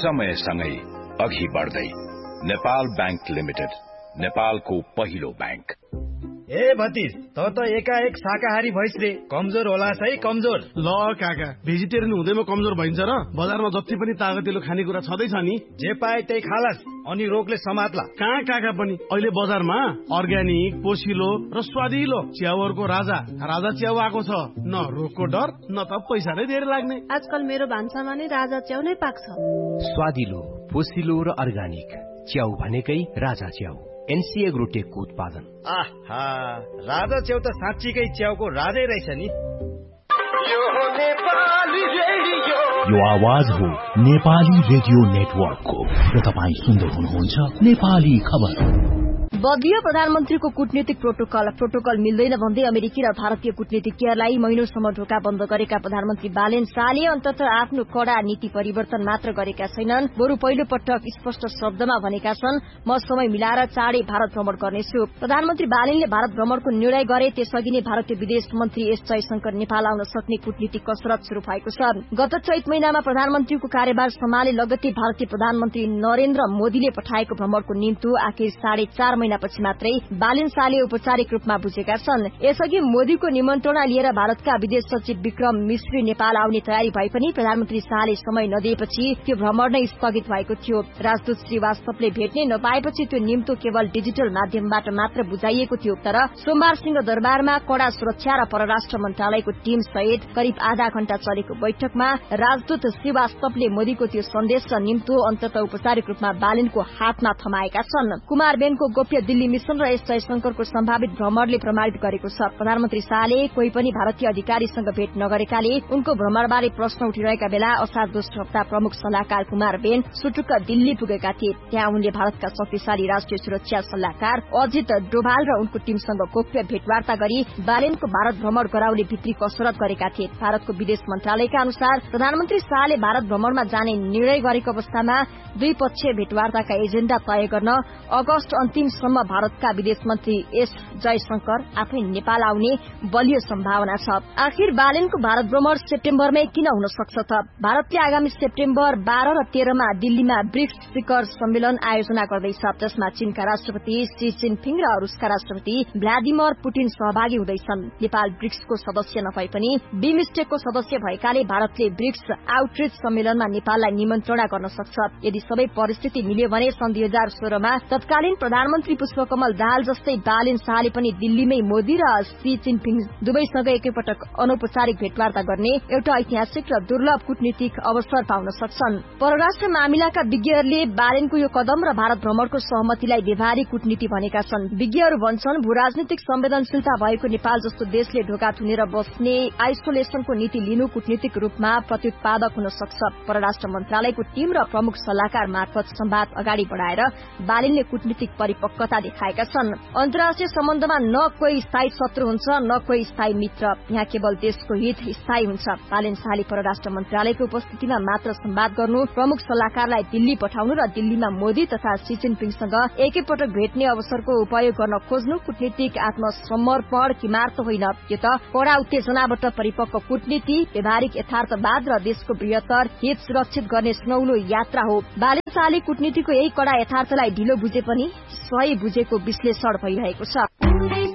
समयसँगै अघि बढ्दै नेपाल बैंक लिमिटेड, नेपालको पहिलो बैंक। ए भतिज, त एकाएक शाकाहारी भइस रे, कमजोर होला है कमजोर। ल काका, भेजिटेरियन हुँदैमा कमजोर भइन्छ र? बजारमा जति पनि तागतिलो खानेकुरा छँदैछ नि, जे पाए त्यही खालास, अनि रोगले समात्ला। कहाँ काका पनि अहिले बजारमा अर्ग्यानिक, पोसिलो र स्वादिलो च्याउहरूको राजा च्याउ आएको छ। न रोगको डर, न त पैसा नै धेरै लाग्ने। आजकल मेरो भान्सामा नै राजा च्याउ नै पाक्छ। स्वादिलो, पोसिलो र अर्ग्यानिक च्याउ भनेकै राजा च्याउ, एनसी एग्रोटेकको उत्पादन। आहा, राजा च्याउ त साँच्चीकै च्याउको राजै रहेछ नि। यो आवाज हो नेपाली रेडियो नेटवर्कको र तपाईँ सुन्दै हुनुहुन्छ नेपाली खबर। बग्यो प्रधानमन्त्रीको कूटनीतिक प्रोटोकल मिल्दैन भन्दै अमेरिकी र भारतीय कूटनीतिज्ञहरूलाई महिनौसम्म ढोका बन्द गरेका प्रधानमन्त्री बालेन शाहले अन्ततः आफ्नो कड़ा नीति परिवर्तन मात्र गरेका छैनन्, बरु पहिलो पटक स्पष्ट शब्दमा भनेका छन्, म समय मिलाएर चाँडै भारत भ्रमण गर्नेछु। प्रधानमन्त्री बालेनले भारत भ्रमणको निर्णय गरे त्यसअघि नै भारतीय विदेश मन्त्री एस जयशंकर नेपाल आउन सक्ने कूटनीतिक कसरत शुरू भएको छ। गत चैत महिनामा प्रधानमन्त्रीको कार्यभार सम्हाले लगत्तै भारतीय प्रधानमन्त्री नरेन्द्र मोदीले पठाएको भ्रमणको निम्तो आखिर 4.5 महिनापछि मात्रै बालेन शाहले औपचारिक रूपमा बुझेका छन्। यसअघि मोदीको निमन्त्रणा लिएर भारतका विदेश सचिव विक्रम मिश्री नेपाल आउने तयारी भए पनि प्रधानमन्त्री शाहले समय नदिएपछि त्यो भ्रमण नै स्थगित भएको थियो। राजदूत श्रीवास्तवले भेट्ने नपाएपछि त्यो निम्तो केवल डिजिटल माध्यमबाट मात्र बुझाइएको थियो। तर सोमबार सिंहदरबारमा कड़ा सुरक्षा र परराष्ट्र मन्त्रालयको टीम सहित करिब आधा घण्टा चलेको बैठकमा राजदूत श्रीवास्तवले मोदीको त्यो सन्देश र निम्तो अन्ततः औपचारिक रूपमा बालेनको हातमा थमाएका छन्। कुमारबेनको गोप्य दिल्ली मिशन र एस जयशंकरको सम्भावित भ्रमणले प्रमाणित गरेको छ। प्रधानमन्त्री शाहले कोही पनि भारतीय अधिकारीसँग भेट नगरेकाले उनको भ्रमणबारे प्रश्न उठिरहेका बेला असार दोस्रो हप्ता प्रमुख सल्लाहकार कुमारबेन सुटुक्क दिल्ली पुगेका थिए। त्यहाँ उनले भारतका शक्तिशाली राष्ट्रिय सुरक्षा सल्लाहकार अजित डोभाल र उनको टीमसँग गोप्य भेटवार्ता गरी बालेनको भारत भ्रमण गराउने भित्री कसरत गरेका थिए। भारतको विदेश मन्त्रालयका अनुसार प्रधानमन्त्री शाहले भारत भ्रमणमा जाने निर्णय गरेको अवस्थामा द्विपक्षीय भेटवार्ताका एजेण्डा तय गर्न अगस्त अन्तिमसम्म भारतका विदेश मन्त्री एस जयशंकर आफै नेपाल आउने बलियो सम्भावना छ। आखिर बालेनको भारत भ्रमण सेप्टेम्बरमै किन हुन सक्छ त? भारतले आगामी सेप्टेम्बर 12 र 13 मा दिल्लीमा ब्रिक्स शिखर सम्मेलन आयोजना गर्दैछ, जसमा चीनका राष्ट्रपति शी जिनपिङ र रुसका राष्ट्रपति भ्लादिमिर पुटिन सहभागी हुँदैछन्। नेपाल ब्रिक्सको सदस्य नभए पनि बिमस्टेकको सदस्य भएकाले भारतले ब्रिक्स आउटरिच सम्मेलनमा नेपाललाई निमन्त्रणा गर्न सक्छ। यदि सबै परिस्थिति मिल्यो भने सन् 2016 मा तत्कालीन प्रधानमन्त्री पुष्पकमल दाहाल जस्तै बालेन शाहले पनि दिल्लीमै मोदी र शी जिनपिङ दुवैसँग एकैपटक अनौपचारिक भेटवार्ता गर्ने एउटा ऐतिहासिक र दुर्लभ कूटनीतिक अवसर पाउन सक्छन्। परराष्ट्र मामिलाका विज्ञहरूले बालेनको यो कदम र भारत भ्रमणको सहमतिलाई व्यवहारिक कूटनीति भनेका छन्। विज्ञहरू भन्छन् भूराजनीतिक संवेदनशीलता भएको नेपाल जस्तो देशले ढोका थुनेर बस्ने आइसोलेसनको नीति लिनु कूटनीतिक रूपमा प्रत्युत्पादक हुन सक्छ। परराष्ट्र मन्त्रालयको टीम र प्रमुख सल्लाहकार मार्फत संवाद अगाडि बढाएर बालेनले कूटनीतिक परिपक्वता देखाएका छन्। अन्तर्राष्ट्रिय सम्बन्धमा न कोही स्थायी शत्रु हुन्छ न कोही स्थायी मित्र, यहाँ केवल देशको हित स्थायी हुन्छ। बालेन शाहले परराष्ट्र मन्त्रालयको उपस्थितिमा मात्र संवाद गर्नु, प्रमुख सल्लाहकारलाई दिल्ली पठाउनु र दिल्लीमा मोदी तथा शी जिनपिङसँग एकैपटक भेट्ने अवसरको उपयोग गर्न खोज्नु कूटनीतिक आत्मसमर्पण कि मार्त होइन। यो त कड़ा उत्तेजनाबाट परिपक्व कूटनीति, व्यवहारिक यथार्थवाद र देशको बृहत्तर हित सुरक्षित गर्ने सुनौलो यात्रा हो। बालेन शाहले कूटनीतिको यही कड़ा यथार्थलाई ढिलो बुझे पनि सही बुझेको विश्लेषण भइरहेको छ।